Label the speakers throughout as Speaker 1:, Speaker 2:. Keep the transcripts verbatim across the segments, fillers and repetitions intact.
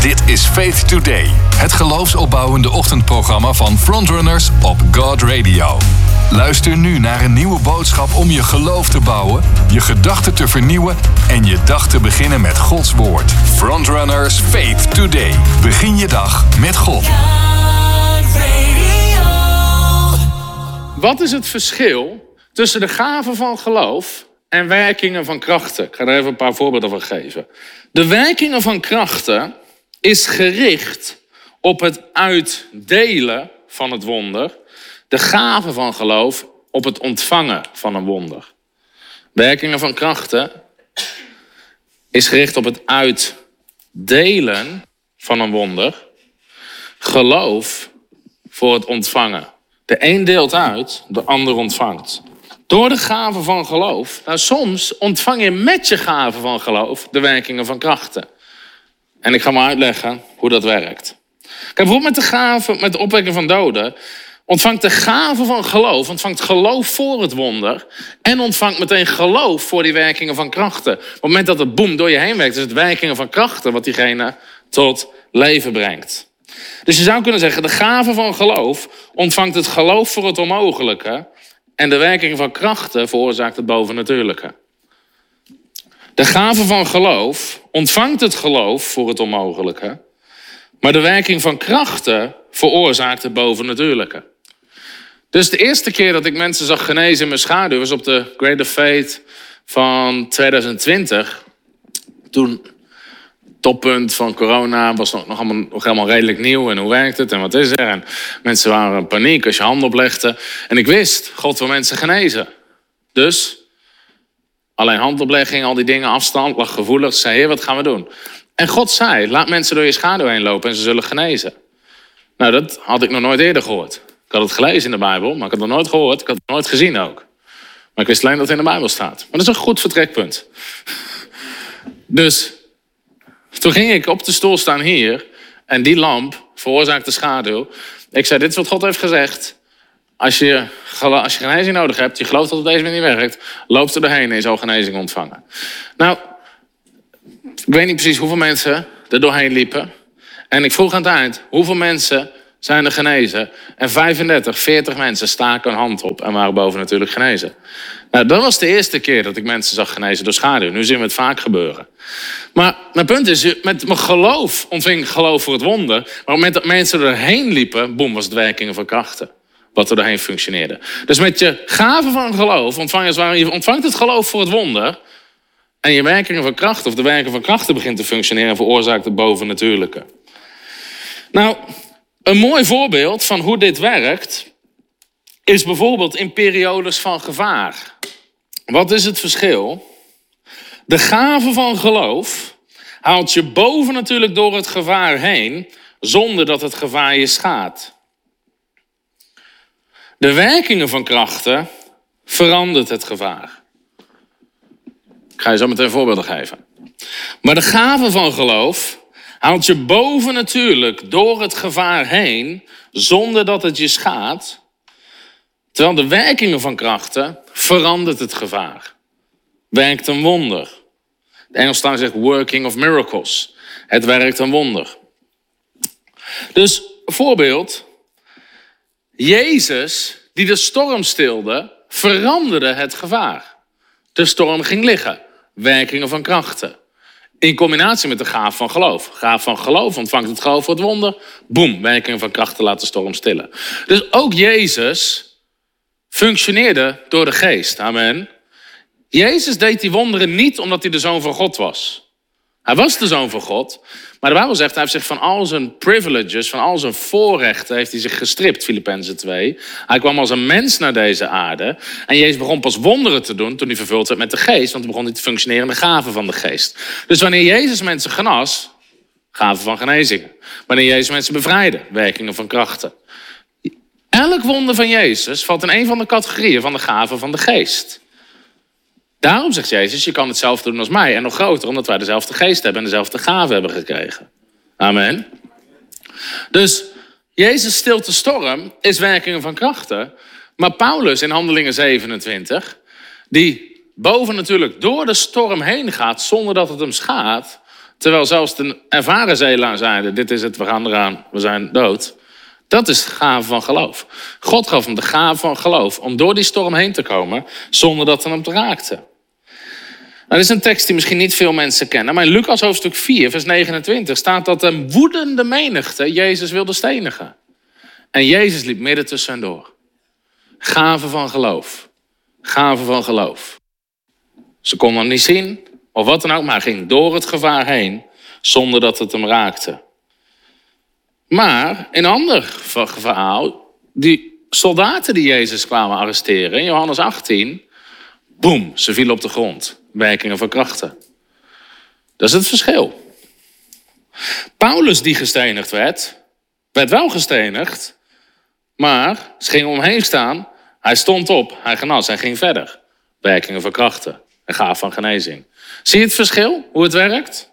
Speaker 1: Dit is Faith Today, het geloofsopbouwende ochtendprogramma van Frontrunners op God Radio. Luister nu naar een nieuwe boodschap om je geloof te bouwen, je gedachten te vernieuwen en je dag te beginnen met Gods woord. Frontrunners Faith Today. Begin je dag met God.
Speaker 2: Wat is het verschil tussen de gaven van geloof en werkingen van krachten? Ik ga er even een paar voorbeelden van geven. De werkingen van krachten is gericht op het uitdelen van het wonder. De gaven van geloof op het ontvangen van een wonder. Werkingen van krachten is gericht op het uitdelen van een wonder. Geloof voor het ontvangen. De een deelt uit, de ander ontvangt. Door de gaven van geloof. Nou, soms ontvang je met je gaven van geloof de werkingen van krachten. En ik ga maar uitleggen hoe dat werkt. Kijk, bijvoorbeeld met de gaven, met de opwekking van doden, ontvangt de gave van geloof, ontvangt geloof voor het wonder en ontvangt meteen geloof voor die werkingen van krachten. Op het moment dat het boem door je heen werkt, is het werkingen van krachten wat diegene tot leven brengt. Dus je zou kunnen zeggen, de gave van geloof ontvangt het geloof voor het onmogelijke en de werking van krachten veroorzaakt het bovennatuurlijke. De gave van geloof ontvangt het geloof voor het onmogelijke, maar de werking van krachten veroorzaakt het bovennatuurlijke. Dus de eerste keer dat ik mensen zag genezen in mijn schaduw was op de Great of Faith van twintig twintig. Toen, toppunt van corona, was nog, nog, allemaal, nog helemaal redelijk nieuw. En hoe werkt het en wat is er? En mensen waren in paniek als je handen oplegde. En ik wist, God wil mensen genezen. Dus alleen handoplegging, al die dingen, afstand, lag gevoelig. Zei, Heer, wat gaan we doen? En God zei, laat mensen door je schaduw heen lopen en ze zullen genezen. Nou, dat had ik nog nooit eerder gehoord. Ik had het gelezen in de Bijbel, maar ik had het nog nooit gehoord. Ik had het nooit gezien ook. Maar ik wist alleen dat het in de Bijbel staat. Maar dat is een goed vertrekpunt. Dus toen ging ik op de stoel staan hier. En die lamp veroorzaakte schaduw. Ik zei, dit is wat God heeft gezegd. Als je, als je genezing nodig hebt, je gelooft dat het op deze manier werkt, loop er doorheen en je zal genezing ontvangen. Nou, ik weet niet precies hoeveel mensen er doorheen liepen. En ik vroeg aan het eind, hoeveel mensen zijn er genezen? En vijfendertig, veertig mensen staken hun hand op en waren boven natuurlijk genezen. Nou, dat was de eerste keer dat ik mensen zag genezen door schaduw. Nu zien we het vaak gebeuren. Maar mijn punt is, met mijn geloof ontving ik geloof voor het wonder. Maar op het moment dat mensen erheen liepen, boem, was het werkingen van krachten. Wat er doorheen functioneerde. Dus met je gaven van geloof ontvang je, als het ware, je ontvangt het geloof voor het wonder. En je werkingen van krachten, of de werking van krachten begint te functioneren en veroorzaakt het bovennatuurlijke. Nou, een mooi voorbeeld van hoe dit werkt is bijvoorbeeld in periodes van gevaar. Wat is het verschil? De gave van geloof haalt je boven natuurlijk door het gevaar heen, zonder dat het gevaar je schaadt. De werkingen van krachten verandert het gevaar. Ik ga je zo meteen voorbeelden geven. Maar de gave van geloof haalt je boven natuurlijk door het gevaar heen, zonder dat het je schaadt. Terwijl de werkingen van krachten verandert het gevaar. Werkt een wonder. De Engelstaal zegt working of miracles. Het werkt een wonder. Dus voorbeeld. Jezus, die de storm stilde, veranderde het gevaar. De storm ging liggen. Werkingen van krachten. In combinatie met de gaaf van geloof. Gaaf van geloof ontvangt het geloof voor het wonder. Boem, werkingen van krachten laat de storm stillen. Dus ook Jezus functioneerde door de geest. Amen. Jezus deed die wonderen niet omdat hij de Zoon van God was. Hij was de Zoon van God. Maar de Bijbel zegt, hij heeft zich van al zijn privileges, van al zijn voorrechten, heeft hij zich gestript, Filippenzen twee. Hij kwam als een mens naar deze aarde. En Jezus begon pas wonderen te doen toen hij vervuld werd met de geest. Want toen begon hij te functioneren in de gaven van de geest. Dus wanneer Jezus mensen genas, gaven van genezingen. Wanneer Jezus mensen bevrijdde, werkingen van krachten. Elk wonder van Jezus valt in een van de categorieën van de gaven van de geest. Daarom zegt Jezus, je kan hetzelfde doen als mij. En nog groter, omdat wij dezelfde geest hebben en dezelfde gaven hebben gekregen. Amen. Dus Jezus stilt de storm, is werkingen van krachten. Maar Paulus in Handelingen zevenentwintig, die boven natuurlijk door de storm heen gaat zonder dat het hem schaadt, Terwijl zelfs de ervaren zeelaar zeiden, dit is het, we gaan eraan, we zijn dood. Dat is de gave van geloof. God gaf hem de gave van geloof om door die storm heen te komen zonder dat het hem raakte. Nou, dit is een tekst die misschien niet veel mensen kennen. Maar in Lucas hoofdstuk vier, vers negenentwintig staat dat een woedende menigte Jezus wilde stenigen. En Jezus liep midden tussen hen door. Gave van geloof. Gave van geloof. Ze konden hem niet zien of wat dan ook, maar hij ging door het gevaar heen zonder dat het hem raakte. Maar in een ander verhaal, die soldaten die Jezus kwamen arresteren, in Johannes achttien, boem, ze vielen op de grond. Werkingen van krachten. Dat is het verschil. Paulus die gestenigd werd, werd wel gestenigd, maar ze gingen omheen staan. Hij stond op, hij genas, hij ging verder. Werkingen van krachten en gaaf van genezing. Zie je het verschil, hoe het werkt?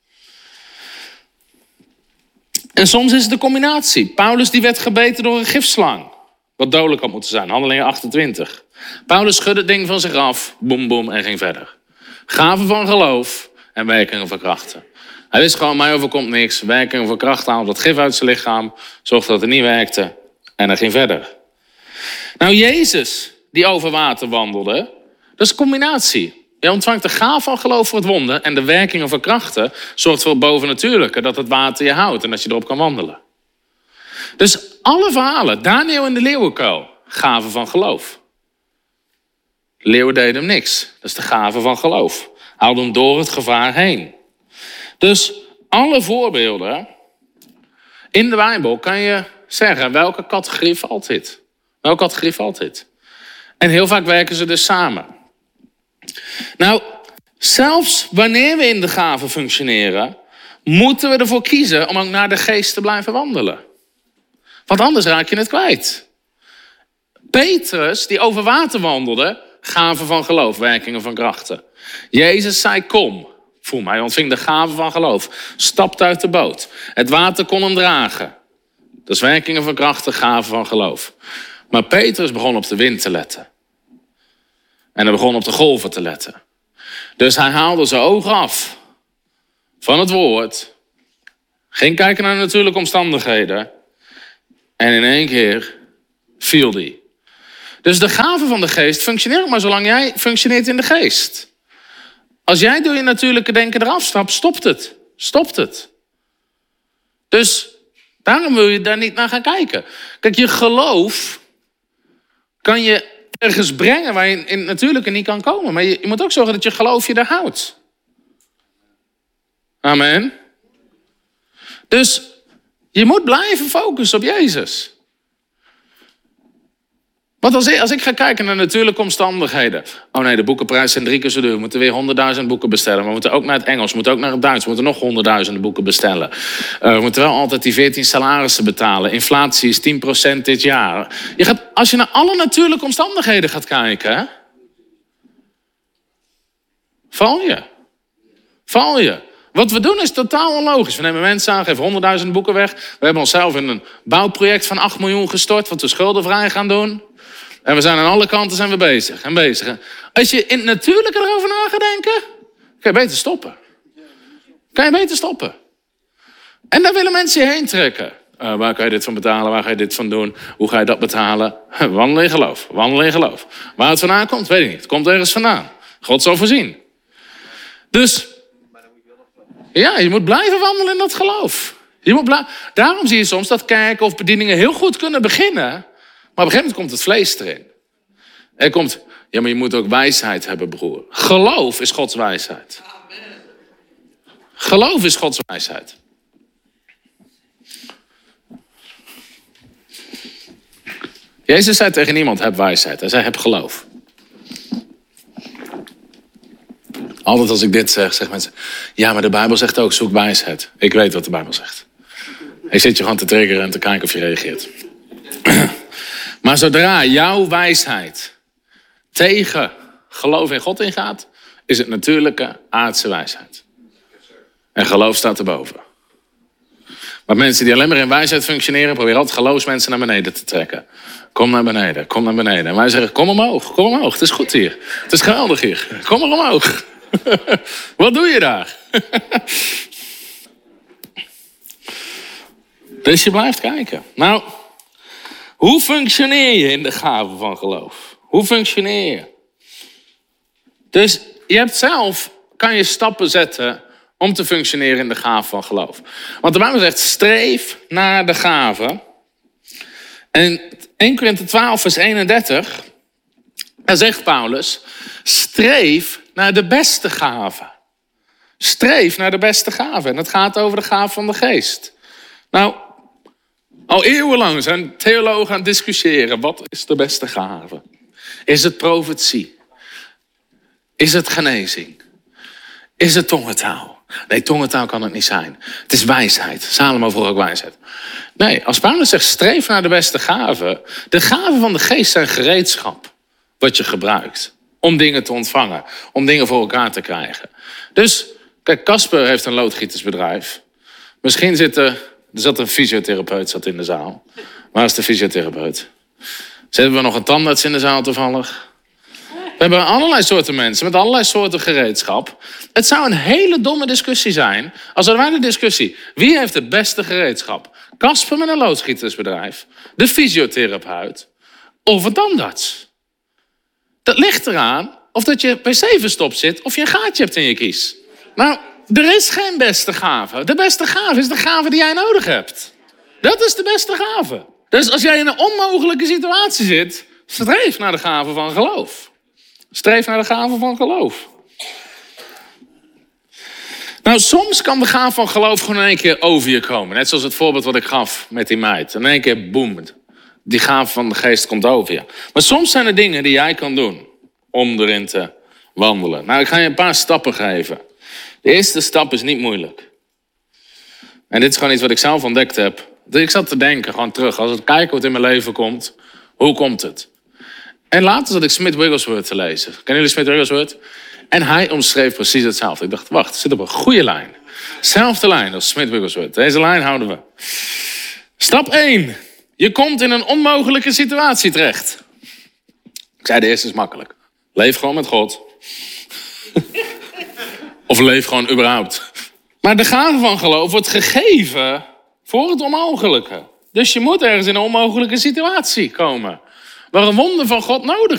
Speaker 2: En soms is het de combinatie. Paulus die werd gebeten door een gifslang. Wat dodelijk had moeten zijn, Handelingen achtentwintig. Paulus schudde het ding van zich af, boem boem en ging verder. Gaven van geloof en werkingen van krachten. Hij wist gewoon, mij overkomt niks. Werkingen van krachten, haalde dat gif uit zijn lichaam. Zorgde dat het niet werkte. En hij ging verder. Nou, Jezus, die over water wandelde. Dat is een combinatie. Je ontvangt de gave van geloof voor het wonder. En de werkingen van krachten zorgt voor het bovennatuurlijke. Dat het water je houdt en dat je erop kan wandelen. Dus alle verhalen. Daniel in de leeuwenkuil. Gaven van geloof. Leeuwen deden hem niks. Dat is de gave van geloof. Haalde hem door het gevaar heen. Dus alle voorbeelden in de Bijbel kan je zeggen, welke categorie valt dit? Welke categorie valt dit? En heel vaak werken ze dus samen. Nou, zelfs wanneer we in de gaven functioneren, moeten we ervoor kiezen om ook naar de geest te blijven wandelen. Want anders raak je het kwijt. Petrus, die over water wandelde, gaven van geloof, werkingen van krachten. Jezus zei, kom. Voel mij, ontving de gave van geloof. Stapte uit de boot. Het water kon hem dragen. Dat is werkingen van krachten, gave van geloof. Maar Petrus begon op de wind te letten. En hij begon op de golven te letten. Dus hij haalde zijn ogen af van het woord. Ging kijken naar natuurlijke omstandigheden. En in één keer viel hij. Dus de gave van de geest functioneert maar zolang jij functioneert in de geest. Als jij door je natuurlijke denken eraf stapt, stopt het. Stopt het. Dus daarom wil je daar niet naar gaan kijken. Kijk, je geloof kan je ergens brengen waar je in het natuurlijke niet kan komen. Maar je, je moet ook zorgen dat je geloof je daar houdt. Amen. Dus je moet blijven focussen op Jezus. Want als ik, als ik ga kijken naar natuurlijke omstandigheden. Oh nee, de boekenprijs zijn drie keer zo duur. We moeten weer honderdduizend boeken bestellen. We moeten ook naar het Engels, we moeten ook naar het Duits. We moeten nog honderdduizenden boeken bestellen. Uh, we moeten wel altijd die veertien salarissen betalen. Inflatie is tien procent dit jaar. Je gaat, als je naar alle natuurlijke omstandigheden gaat kijken. Val je. Val je. Wat we doen is totaal onlogisch. We nemen mensen aan, geven honderdduizend boeken weg. We hebben onszelf in een bouwproject van acht miljoen gestort. Wat we schuldenvrij gaan doen. En we zijn aan alle kanten zijn we bezig en bezig. Als je in het natuurlijke erover na gaat denken, kan je beter stoppen. Kan je beter stoppen. En daar willen mensen je heen trekken. Uh, waar kan je dit van betalen? Waar ga je dit van doen? Hoe ga je dat betalen? Wandelen in geloof. Wandelen in geloof. Waar het vandaan komt, weet ik niet. Het komt ergens vandaan. God zal voorzien. Dus, ja, je moet blijven wandelen in dat geloof. Je moet bla- Daarom zie je soms dat kerken of bedieningen heel goed kunnen beginnen. Maar op een gegeven moment komt het vlees erin. Er komt, ja, maar je moet ook wijsheid hebben, broer. Geloof is Gods wijsheid. Geloof is Gods wijsheid. Jezus zei tegen niemand, heb wijsheid. Hij zei, heb geloof. Altijd als ik dit zeg, zeggen mensen, ja, maar de Bijbel zegt ook, zoek wijsheid. Ik weet wat de Bijbel zegt. Ik zit je gewoon te triggeren en te kijken of je reageert. Maar zodra jouw wijsheid tegen geloof in God ingaat, is het natuurlijke aardse wijsheid. En geloof staat erboven. Maar mensen die alleen maar in wijsheid functioneren, proberen altijd geloofsmensen naar beneden te trekken. Kom naar beneden, kom naar beneden. En wij zeggen, kom omhoog, kom omhoog. Het is goed hier. Het is geweldig hier. Kom er omhoog. Wat doe je daar? Dus je blijft kijken. Nou, hoe functioneer je in de gave van geloof? Hoe functioneer je? Dus je hebt zelf, kan je stappen zetten om te functioneren in de gave van geloof. Want de Bijbel zegt, streef naar de gave. En Eerste Korinthe twaalf vers eenendertig, daar zegt Paulus, streef naar de beste gave. Streef naar de beste gave. En dat gaat over de gave van de geest. Nou, al eeuwenlang zijn theologen aan het discussiëren. Wat is de beste gave? Is het profetie? Is het genezing? Is het tongentaal? Nee, tongentaal kan het niet zijn. Het is wijsheid. Salomo vroeg ook wijsheid. Nee, als Paulus zegt streef naar de beste gave. De gaven van de geest zijn gereedschap. Wat je gebruikt. Om dingen te ontvangen. Om dingen voor elkaar te krijgen. Dus, kijk, Casper heeft een loodgietersbedrijf. Misschien zit er... Er zat een fysiotherapeut zat in de zaal. Waar is de fysiotherapeut? Zetten we nog een tandarts in de zaal toevallig? We hebben allerlei soorten mensen met allerlei soorten gereedschap. Het zou een hele domme discussie zijn. Als er wij de discussie, wie heeft het beste gereedschap? Casper met een loodgietersbedrijf, de fysiotherapeut of een tandarts? Dat ligt eraan of dat je bij zeven verstopt zit of je een gaatje hebt in je kies. Nou, er is geen beste gave. De beste gave is de gave die jij nodig hebt. Dat is de beste gave. Dus als jij in een onmogelijke situatie zit, streef naar de gave van geloof. Streef naar de gave van geloof. Nou, soms kan de gave van geloof gewoon in één keer over je komen. Net zoals het voorbeeld wat ik gaf met die meid. In één keer, boem, die gave van de geest komt over je. Maar soms zijn er dingen die jij kan doen om erin te wandelen. Nou, ik ga je een paar stappen geven. De eerste stap is niet moeilijk. En dit is gewoon iets wat ik zelf ontdekt heb. Dus ik zat te denken, gewoon terug. Als ik kijk wat in mijn leven komt, hoe komt het? En later zat ik Smith Wigglesworth te lezen. Kennen jullie Smith Wigglesworth? En hij omschreef precies hetzelfde. Ik dacht, wacht, het zit op een goede lijn. Zelfde lijn als Smith Wigglesworth. Deze lijn houden we. Stap één. Je komt in een onmogelijke situatie terecht. Ik zei, de eerste is makkelijk. Leef gewoon met God. Of leef gewoon überhaupt. Maar de gave van geloof wordt gegeven voor het onmogelijke. Dus je moet ergens in een onmogelijke situatie komen. Waar een wonder van God nodig